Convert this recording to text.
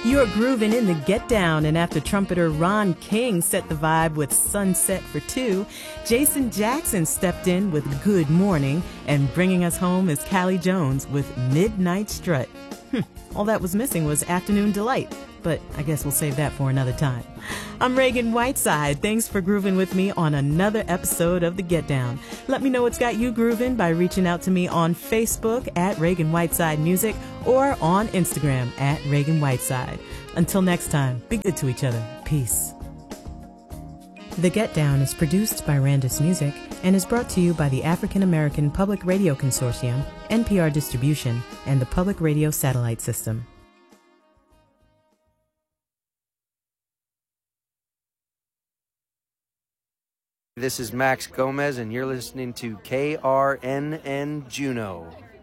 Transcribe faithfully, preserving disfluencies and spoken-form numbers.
You're grooving in the Get Down, and after trumpeter Ron King set the vibe with Sunset for Two, Jason Jackson stepped in with Good Morning, and bringing us home is Callie Jones with Midnight Strut. Hm, all that was missing was Afternoon Delight, but I guess we'll save that for another time. I'm Reagan Whiteside. Thanks for grooving with me on another episode of The Get Down. Let me know what's got you grooving by reaching out to me on Facebook at Reagan Whiteside Music or on Instagram at Reagan Whiteside. Until next time, be good to each other. Peace. The Get Down is produced by Randus Music and is brought to you by the African American Public Radio Consortium, N P R Distribution, and the Public Radio Satellite System. This is Max Gomez, and you're listening to K R N N Juneau.